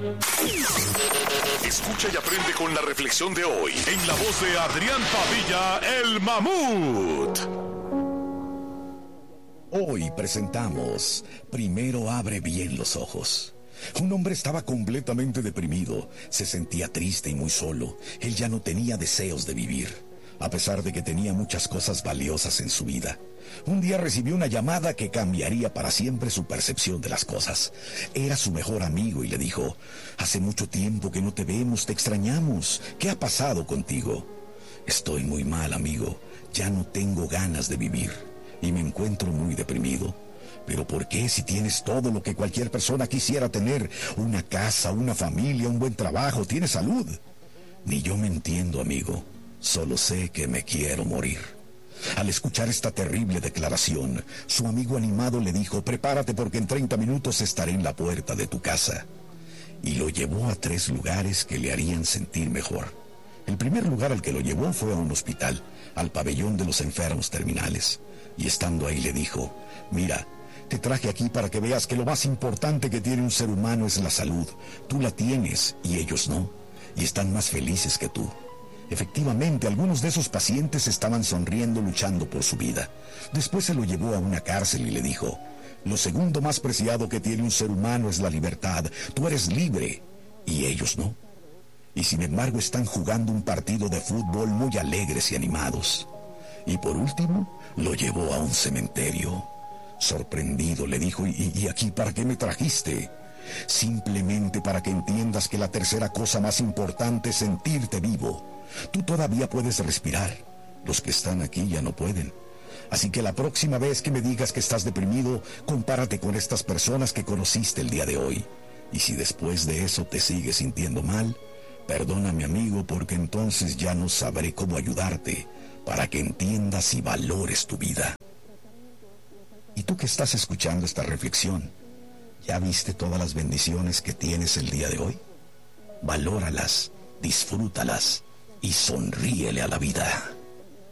Escucha y aprende con la reflexión de hoy en la voz de Adrián Padilla, el Mamut. Hoy presentamos Primero abre bien los ojos. Un hombre estaba completamente deprimido, se sentía triste y muy solo. Él ya no tenía deseos de vivir, a pesar de que tenía muchas cosas valiosas en su vida. Un día recibió una llamada que cambiaría para siempre su percepción de las cosas. Era su mejor amigo y le dijo: hace mucho tiempo que no te vemos, te extrañamos. ¿Qué ha pasado contigo? Estoy muy mal, amigo. Ya no tengo ganas de vivir y me encuentro muy deprimido. ¿Pero por qué, si tienes todo lo que cualquier persona quisiera tener? Una casa, una familia, un buen trabajo, tienes salud. Ni yo me entiendo, amigo. Solo sé que me quiero morir. Al escuchar esta terrible declaración, su amigo animado le dijo: prepárate porque en 30 minutos estaré en la puerta de tu casa. Y lo llevó a 3 lugares que le harían sentir mejor. El primer lugar al que lo llevó fue a un hospital, al pabellón de los enfermos terminales. Y estando ahí le dijo: mira, te traje aquí para que veas que lo más importante que tiene un ser humano es la salud. Tú la tienes y ellos no, y están más felices que tú. Efectivamente, algunos de esos pacientes estaban sonriendo, luchando por su vida. Después se lo llevó a una cárcel y le dijo: lo segundo más preciado que tiene un ser humano es la libertad. Tú eres libre y ellos no. Y sin embargo están jugando un partido de fútbol muy alegres y animados. Y por último, lo llevó a un cementerio. Sorprendido le dijo: ¿Y aquí para qué me trajiste? Simplemente para que entiendas que la tercera cosa más importante es sentirte vivo. Tú todavía puedes respirar. Los que están aquí ya no pueden. Así que la próxima vez que me digas que estás deprimido, compárate con estas personas que conociste el día de hoy. Y si después de eso te sigues sintiendo mal, perdóname, amigo, porque entonces ya no sabré cómo ayudarte para que entiendas y valores tu vida. ¿Y tú que estás escuchando esta reflexión, ya viste todas las bendiciones que tienes el día de hoy? Valóralas, disfrútalas y sonríele a la vida.